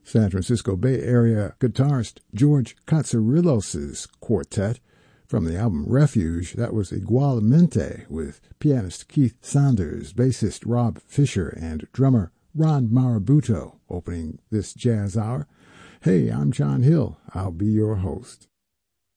San Francisco Bay Area guitarist George Katsarillos' quartet. From the album Refuge, that was Igualmente with pianist Keith Saunders, bassist Rob Fisher, and drummer Ron Marabuto opening this jazz hour. Hey, I'm John Hill. I'll be your host.